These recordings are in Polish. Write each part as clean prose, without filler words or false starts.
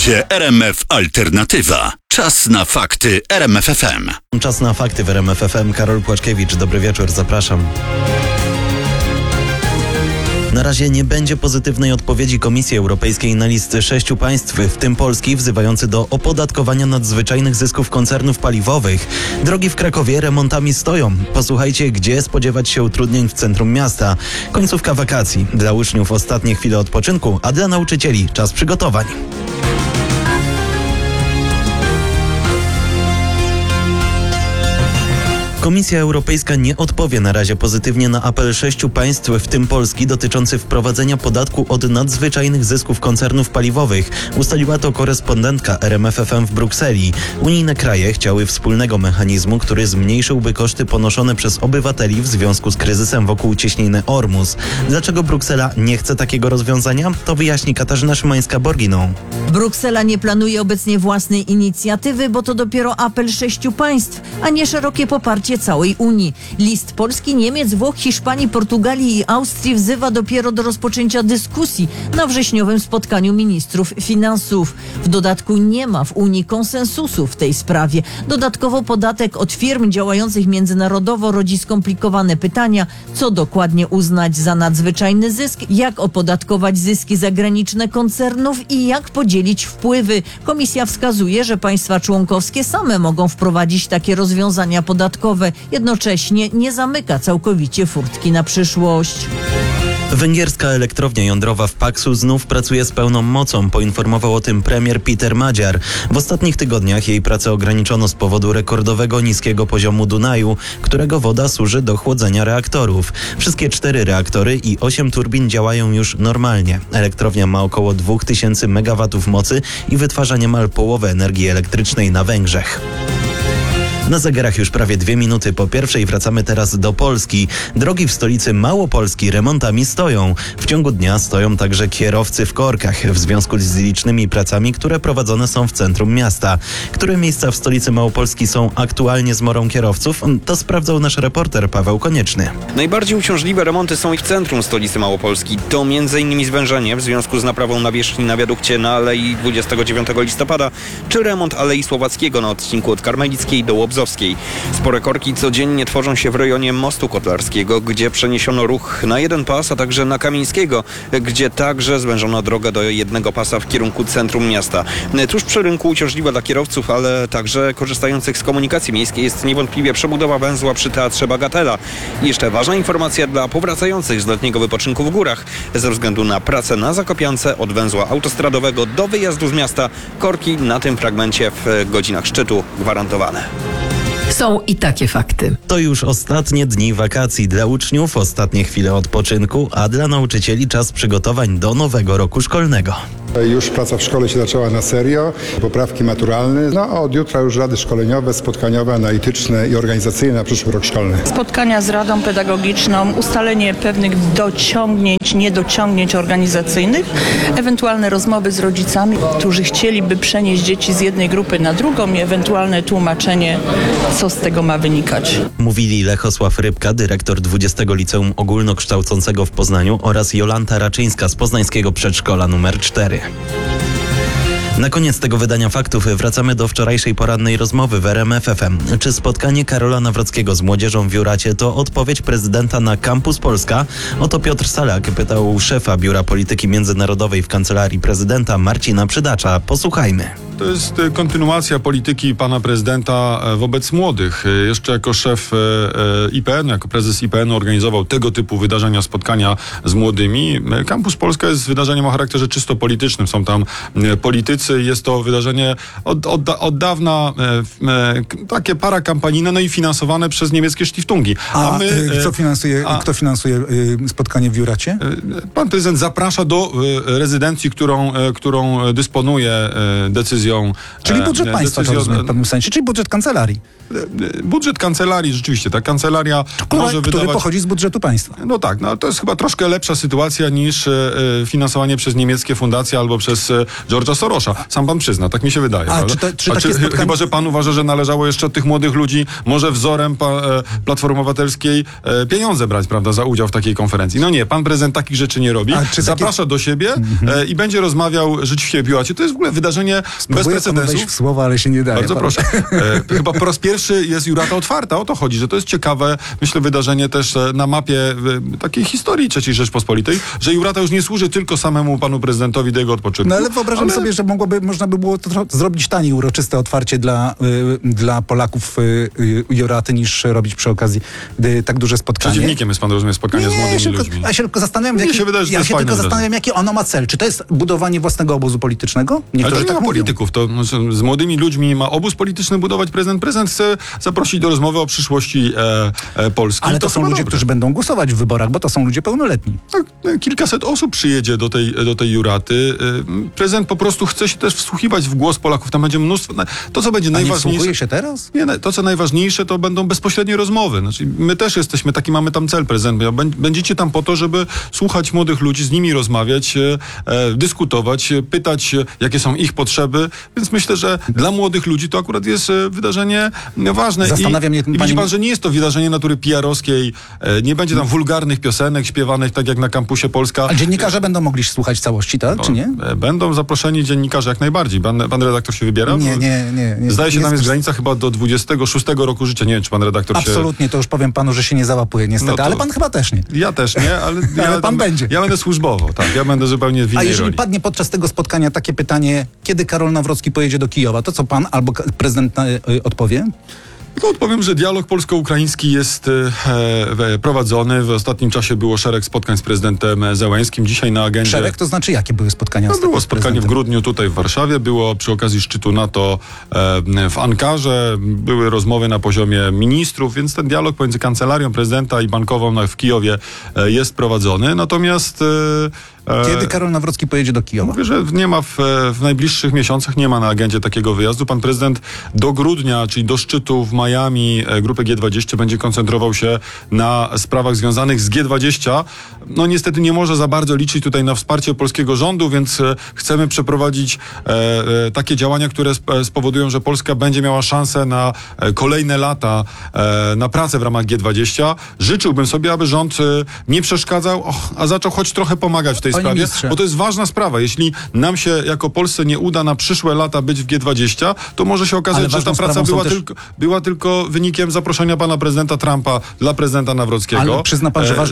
Słuchacie RMF Alternatywa. Czas na fakty RMF FM. Czas na fakty w RMF FM. Karol Płaczkiewicz, dobry wieczór, zapraszam. Na razie nie będzie pozytywnej odpowiedzi Komisji Europejskiej na list 6 państw, w tym Polski, wzywający do opodatkowania nadzwyczajnych zysków koncernów paliwowych. Drogi w Krakowie remontami stoją. Posłuchajcie, gdzie spodziewać się utrudnień w centrum miasta. Końcówka wakacji. Dla uczniów ostatnie chwile odpoczynku, a dla nauczycieli czas przygotowań. Komisja Europejska nie odpowie na razie pozytywnie na apel 6 państw, w tym Polski, dotyczący wprowadzenia podatku od nadzwyczajnych zysków koncernów paliwowych. Ustaliła to korespondentka RMF FM w Brukseli. Unijne kraje chciały wspólnego mechanizmu, który zmniejszyłby koszty ponoszone przez obywateli w związku z kryzysem wokół cieśniny Ormus. Dlaczego Bruksela nie chce takiego rozwiązania? To wyjaśni Katarzyna Szymańska-Borginą. Bruksela nie planuje obecnie własnej inicjatywy, bo to dopiero apel 6 państw, a nie szerokie poparcie całej Unii. List Polski, Niemiec, Włoch, Hiszpanii, Portugalii i Austrii wzywa dopiero do rozpoczęcia dyskusji na wrześniowym spotkaniu ministrów finansów. W dodatku nie ma w Unii konsensusu w tej sprawie. Dodatkowo podatek od firm działających międzynarodowo rodzi skomplikowane pytania, co dokładnie uznać za nadzwyczajny zysk, jak opodatkować zyski zagraniczne koncernów i jak podzielić wpływy. Komisja wskazuje, że państwa członkowskie same mogą wprowadzić takie rozwiązania podatkowe. Jednocześnie nie zamyka całkowicie furtki na przyszłość. Węgierska elektrownia jądrowa w Paksu znów pracuje z pełną mocą, poinformował o tym premier Péter Magyar. W ostatnich tygodniach jej pracę ograniczono z powodu rekordowego niskiego poziomu Dunaju, którego woda służy do chłodzenia reaktorów. Wszystkie 4 reaktory i 8 turbin działają już normalnie. Elektrownia ma około 2000 MW mocy i wytwarza niemal połowę energii elektrycznej na Węgrzech. Na zegarach już prawie 2 minuty po pierwszej. Wracamy teraz do Polski. Drogi w stolicy Małopolski remontami stoją. W ciągu dnia stoją także kierowcy w korkach w związku z licznymi pracami, które prowadzone są w centrum miasta. Które miejsca w stolicy Małopolski są aktualnie zmorą kierowców? To sprawdzał nasz reporter Paweł Konieczny. Najbardziej uciążliwe remonty są i w centrum stolicy Małopolski. To m.in. zwężenie w związku z naprawą nawierzchni na wiadukcie na Alei 29 listopada, czy remont Alei Słowackiego na odcinku od Karmelickiej do Łobzowskiej. Spore korki codziennie tworzą się w rejonie Mostu Kotlarskiego, gdzie przeniesiono ruch na jeden pas, a także na Kamińskiego, gdzie także zwężono drogę do jednego pasa w kierunku centrum miasta. Tuż przy rynku uciążliwa dla kierowców, ale także korzystających z komunikacji miejskiej jest niewątpliwie przebudowa węzła przy Teatrze Bagatela. I jeszcze ważna informacja dla powracających z letniego wypoczynku w górach. Ze względu na pracę na Zakopiance od węzła autostradowego do wyjazdu z miasta, korki na tym fragmencie w godzinach szczytu gwarantowane. Są i takie fakty. To już ostatnie dni wakacji. Dla uczniów ostatnie chwile odpoczynku, a dla nauczycieli czas przygotowań do nowego roku szkolnego. Już praca w szkole się zaczęła na serio, poprawki maturalne. A od jutra już rady szkoleniowe, spotkaniowe, analityczne i organizacyjne na przyszły rok szkolny. Spotkania z Radą Pedagogiczną, ustalenie pewnych dociągnięć, niedociągnięć organizacyjnych, ewentualne rozmowy z rodzicami, którzy chcieliby przenieść dzieci z jednej grupy na drugą i ewentualne tłumaczenie, co z tego ma wynikać. Mówili Lechosław Rybka, dyrektor 20 Liceum Ogólnokształcącego w Poznaniu, oraz Jolanta Raczyńska z poznańskiego przedszkola nr 4. Na koniec tego wydania faktów wracamy do wczorajszej porannej rozmowy w RMF FM. Czy spotkanie Karola Nawrockiego z młodzieżą w Juracie to odpowiedź prezydenta na Campus Polska? Oto Piotr Salak pytał szefa Biura Polityki Międzynarodowej w Kancelarii Prezydenta Marcina Przydacza. Posłuchajmy. To jest kontynuacja polityki pana prezydenta wobec młodych. Jeszcze jako szef IPN, jako prezes IPN organizował tego typu wydarzenia, spotkania z młodymi. Campus Polska jest wydarzeniem o charakterze czysto politycznym. Są tam politycy. Jest to wydarzenie od dawna takie parakampanijne, no i finansowane przez niemieckie Stiftungi. A my, kto finansuje spotkanie w Juracie? Pan prezydent zaprasza do rezydencji, którą dysponuje decyzją decyzją... Czyli budżet państwa, to rozumiem w pewnym sensie, czyli budżet kancelarii. Budżet kancelarii, rzeczywiście, ta kancelaria może który wydawać... pochodzi z budżetu państwa. No tak, no to jest chyba troszkę lepsza sytuacja niż finansowanie przez niemieckie fundacje albo przez George'a Sorosza. Sam pan przyzna, tak mi się wydaje. Chyba, że pan uważa, że należało jeszcze od tych młodych ludzi może wzorem Platformy Obywatelskiej pieniądze brać, prawda, za udział w takiej konferencji. No nie, pan prezydent takich rzeczy nie robi. Zaprasza do siebie i będzie rozmawiał rzeczywiście w Piłacie. To jest w ogóle wydarzenie bez precedensu. W słowa, ale się nie daje. Bardzo proszę. Chyba po raz pierwszy jest Jurata otwarta. O to chodzi, że to jest ciekawe, myślę, wydarzenie też na mapie takiej historii III Rzeczpospolitej, że Jurata już nie służy tylko samemu panu prezydentowi do jego odpoczynku. No ale wyobrażam sobie, że można by było to zrobić taniej uroczyste otwarcie dla Polaków Juraty, niż robić przy okazji tak duże spotkanie. Przeciwnikiem jest pan, rozumiem, spotkania z młodymi ludźmi. Ja się tylko zastanawiam, jaki ono ma cel. Czy to jest budowanie własnego obozu politycznego? Ale to nie ma polityków. To z młodymi ludźmi ma obóz polityczny budować prezydent. Prezydent chce zaprosić do rozmowy o przyszłości Polski. Ale to są ludzie, którzy będą głosować w wyborach, bo to są ludzie pełnoletni. Tak, kilkaset osób przyjedzie do tej Juraty. Prezydent po prostu chce się też wsłuchiwać w głos Polaków. Tam będzie mnóstwo... To, co będzie najważniejsze... nie wsłuchuje się teraz? Nie, to, co najważniejsze, to będą bezpośrednie rozmowy. Znaczy, my też jesteśmy, mamy tam cel, prezydent. Będziecie tam po to, żeby słuchać młodych ludzi, z nimi rozmawiać, dyskutować, pytać, jakie są ich potrzeby. Więc myślę, że dla młodych ludzi to akurat jest wydarzenie ważne. I widzi pan, że nie jest to wydarzenie natury PR-owskiej. Nie będzie tam wulgarnych piosenek śpiewanych, tak jak na kampusie Polska. A dziennikarze będą mogli słuchać całości, tak? Czy nie? Będą zaproszeni dziennikarze jak najbardziej. Pan redaktor się wybiera? Nie. Zdaje się, tam jest granica chyba do 26 roku życia. Nie wiem, czy pan redaktor Absolutnie, to już powiem panu, że się nie załapuje niestety, ale pan chyba też nie. Ja też nie, ale pan będzie. Ja będę służbowo, tak. Ja będę zupełnie w innej A jeżeli roli. padnie podczas tego spotkania takie pytanie, kiedy Karol Nawrocki pojedzie do Kijowa, to co pan albo prezydent odpowie? No, odpowiem, że dialog polsko-ukraiński jest prowadzony. W ostatnim czasie było szereg spotkań z prezydentem Zełenskim. Dzisiaj na agendzie... Szereg? To znaczy, jakie były spotkania? Było spotkanie w grudniu tutaj w Warszawie. Było przy okazji szczytu NATO w Ankarze. Były rozmowy na poziomie ministrów, więc ten dialog pomiędzy kancelarią prezydenta i bankową w Kijowie jest prowadzony. Natomiast... Kiedy Karol Nawrocki pojedzie do Kijowa? Mówię, że nie ma w najbliższych miesiącach, nie ma na agendzie takiego wyjazdu. Pan prezydent do grudnia, czyli do szczytu w Miami grupy G20 będzie koncentrował się na sprawach związanych z G20. No niestety nie może za bardzo liczyć tutaj na wsparcie polskiego rządu, więc chcemy przeprowadzić takie działania, które spowodują, że Polska będzie miała szansę na kolejne lata na pracę w ramach G20. Życzyłbym sobie, aby rząd nie przeszkadzał, a zaczął choć trochę pomagać w tej sprawie, ministrze, bo to jest ważna sprawa. Jeśli nam się jako Polsce nie uda na przyszłe lata być w G20, to może się okazać, że ta praca była tylko wynikiem zaproszenia pana prezydenta Trumpa dla prezydenta Nawrockiego. Ale przyzna pan, że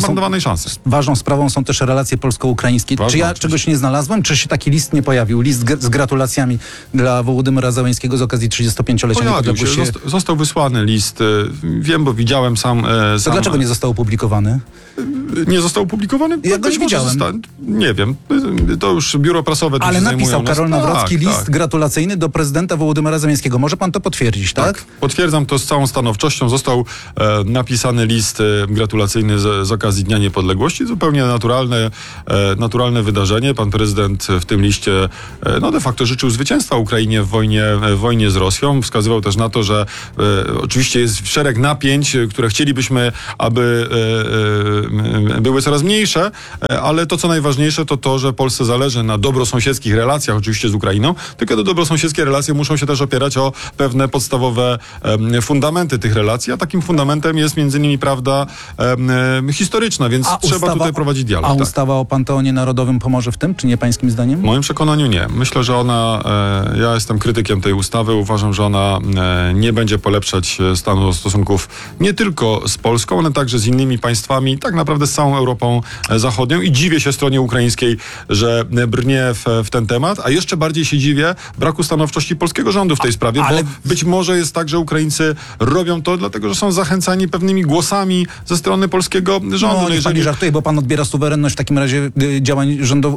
ważną sprawą są też relacje polsko-ukraińskie. Czy ja czegoś nie znalazłem? Czy się taki list nie pojawił? List z gratulacjami dla Wołodymyra Zełenskiego z okazji 35-lecia niepodległości. Został wysłany list. Wiem, bo widziałem sam... To dlaczego nie został opublikowany? Nie został opublikowany? Ja go nie widziałem. Nie wiem. To już biuro prasowe... Ale napisał Karol Nawrocki list gratulacyjny do prezydenta Wołodymyra Zełenskiego. Może pan to potwierdzić, tak? Potwierdzam to z całą stanowczością. Został napisany list gratulacyjny z okazji Dnia Niepodległości. Zupełnie naturalne wydarzenie. Pan prezydent w tym liście de facto życzył zwycięstwa Ukrainie w wojnie z Rosją. Wskazywał też na to, że oczywiście jest szereg napięć, które chcielibyśmy, aby były coraz mniejsze, ale to, co najważniejsze, to to, że Polsce zależy na dobrosąsiedzkich relacjach oczywiście z Ukrainą, tylko te dobrosąsiedzkie relacje muszą się też opierać o pewne podstawowe fundamenty tych relacji, a takim fundamentem jest między innymi prawda historyczna, więc trzeba tutaj prowadzić dialog. A ustawa o Panteonie Narodowym pomoże w tym, czy nie pańskim zdaniem? W moim przekonaniu nie. Myślę, że ja jestem krytykiem tej ustawy, uważam, że ona nie będzie polepszać stanu stosunków nie tylko z Polską, ale także z innymi państwami, tak naprawdę z całą Europą Zachodnią i dziwię się stronie ukraińskiej, że brnie w ten temat, a jeszcze bardziej się dziwię braku stanowczości polskiego rządu w tej sprawie, bo być może jest tak, że Ukraińcy robią to dlatego, że są zachęcani pewnymi głosami ze strony polskiego rządu. No jeżeli... Pan żartuje, bo pan odbiera suwerenność w takim razie działań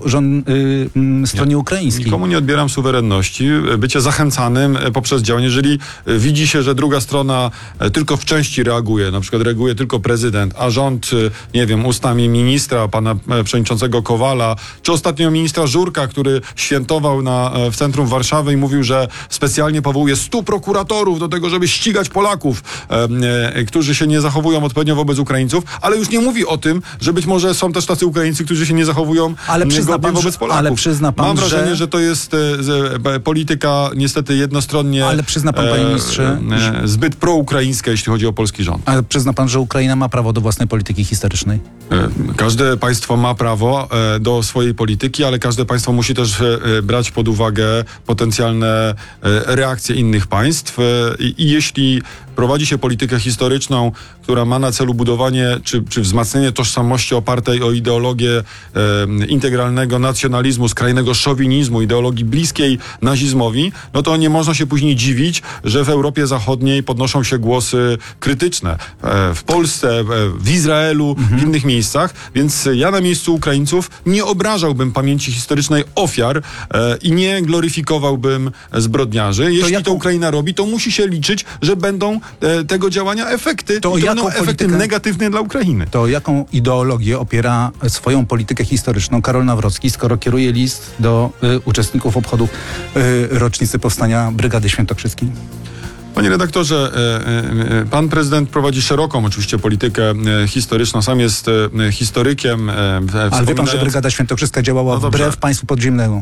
stronie ukraińskiej. Nikomu nie odbieram suwerenności. Bycie zachęcanym poprzez działanie, jeżeli widzi się, że druga strona tylko w części reaguje, na przykład reaguje tylko prezydent, a rząd, nie wiem, ustami ministra, pana przewodniczącego przewodniczącego Kowala, czy ostatnio ministra Żurka, który świętował w centrum Warszawy i mówił, że specjalnie powołuje 100 prokuratorów do tego, żeby ścigać Polaków, którzy się nie zachowują odpowiednio wobec Ukraińców, ale już nie mówi o tym, że być może są też tacy Ukraińcy, którzy się nie zachowują godnie wobec Polaków. Ale przyzna pan, mam wrażenie, że to jest polityka niestety jednostronnie, ale przyzna pan, panie ministrze, zbyt proukraińska, jeśli chodzi o polski rząd. Ale przyzna pan, że Ukraina ma prawo do własnej polityki historycznej? Każde państwo ma prawo do swojej polityki, ale każde państwo musi też brać pod uwagę potencjalne reakcje innych państw i jeśli prowadzi się politykę historyczną, która ma na celu budowanie czy wzmacnianie tożsamości opartej o ideologię integralnego nacjonalizmu, skrajnego szowinizmu, ideologii bliskiej nazizmowi, no to nie można się później dziwić, że w Europie Zachodniej podnoszą się głosy krytyczne. W Polsce, w Izraelu, w innych miejscach. Więc ja na miejscu Ukraińców nie obrażałbym pamięci historycznej ofiar i nie gloryfikowałbym zbrodniarzy. Jeśli to Ukraina robi, to musi się liczyć, że będą tego działania efekty. To będą efekty negatywne dla Ukrainy. To jaką ideologię opiera swoją politykę historyczną Karol Nawrocki, skoro kieruje list do uczestników obchodów rocznicy powstania Brygady Świętokrzyskiej? Panie redaktorze, pan prezydent prowadzi szeroką oczywiście politykę historyczną. Sam jest historykiem. Ale wie pan, że Brygada Świętokrzyska działała wbrew państwu podziemnemu?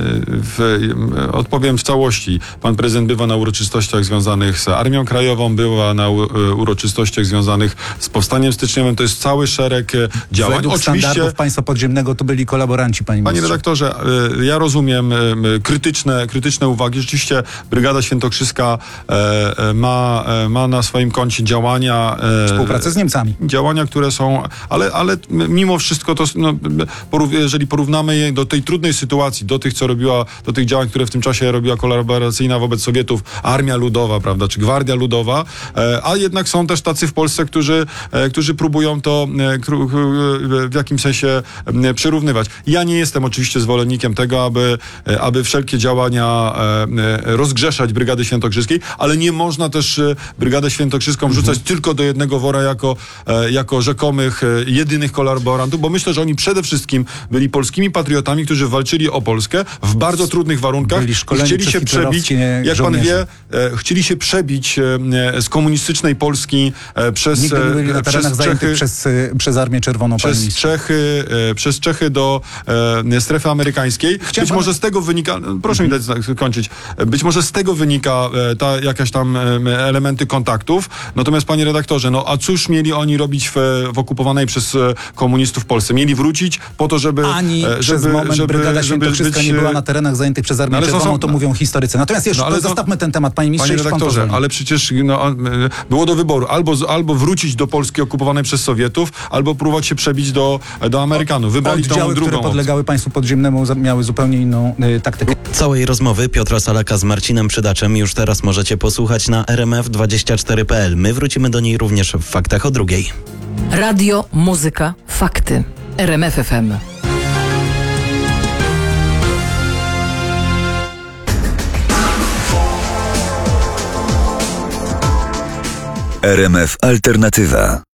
Odpowiem w całości. Pan prezydent bywa na uroczystościach związanych z Armią Krajową, bywa na uroczystościach związanych z powstaniem styczniowym. To jest cały szereg działań. Według standardów państwa podziemnego to byli kolaboranci, panie ministrze. Panie redaktorze, ja rozumiem krytyczne uwagi. Rzeczywiście Brygada Świętokrzyska ma na swoim koncie działania... Współpracę z Niemcami. Działania, które są... Ale mimo wszystko to... jeżeli porównamy je do tej trudnej sytuacji, do tych działań, które w tym czasie robiła kolaboracyjna wobec Sowietów Armia Ludowa, prawda, czy Gwardia Ludowa, a jednak są też tacy w Polsce, którzy próbują to w jakimś sensie przyrównywać. Ja nie jestem oczywiście zwolennikiem tego, aby wszelkie działania rozgrzeszać Brygady Świętokrzyskiej, ale nie można też Brygadę Świętokrzyską wrzucać tylko do jednego wora jako rzekomych jedynych kolaborantów, bo myślę, że oni przede wszystkim byli polskimi patriotami, którzy walczyli o Polskę w bardzo trudnych warunkach i chcieli się przebić, jak pan wie, chcieli się przebić z komunistycznej Polski przez Nigdy nie byli na terenach zajętych przez Armię Czerwoną, przez Czechy do strefy amerykańskiej. Być może z tego wynika, proszę mi dać skończyć, być może z tego wynika jakaś tam elementy kontaktów. Natomiast, panie redaktorze, a cóż mieli oni robić w okupowanej przez komunistów Polsce? Mieli wrócić po to, żeby... przez moment Brygada Świętokrzyska nie była na terenach zajętych przez Armię Czerwoną, to mówią historycy. Natomiast jeszcze zostawmy ten temat, panie ministrze. Panie redaktorze, ale przecież było do wyboru. Albo wrócić do Polski okupowanej przez Sowietów, albo próbować się przebić do Amerykanów. Wybrali tą drugą. Które podlegały państwu podziemnemu, miały zupełnie inną taktykę. Całej rozmowy Piotra Salaka z Marcinem Przydaczem już teraz możecie posłuchać na rmf24.pl. My wrócimy do niej również w Faktach o 2:00. Radio, muzyka, fakty. RMF FM. RMF Alternatywa.